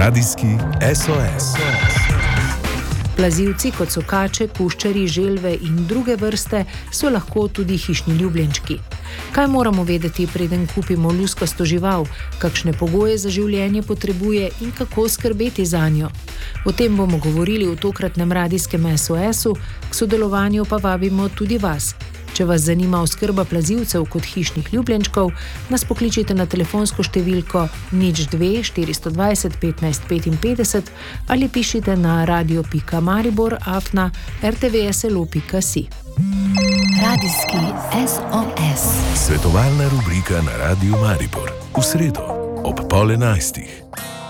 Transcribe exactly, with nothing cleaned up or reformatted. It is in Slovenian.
Radijski S O S. Plazilci, kot so kače, kuščari, želve in druge vrste, so lahko tudi hišni ljubljenčki. Kaj moramo vedeti, preden kupimo luskasto žival, kakšne pogoje za življenje potrebuje in kako skrbeti zanjo? O tem bomo govorili v tokratnem radijskem S O S-u, k sodelovanju pa vabimo tudi vas. Če vas zanima oskrba plazilcev kot hišnih ljubljenčkov, nas pokličite na telefonsko številko nič dve štiristo dvajset petnajst petinpetdeset ali pišite na radio pika maribor afna r t v s l o pika si. Radijski S O S. Svetovalna rubrika na Radiu Maribor. V sredo ob pol enajstih.